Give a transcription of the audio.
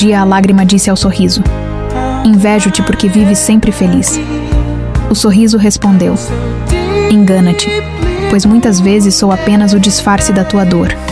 dia a lágrima disse ao sorriso: invejo-te porque vives sempre feliz. O sorriso respondeu: engana-te, pois muitas vezes sou apenas o disfarce da tua dor.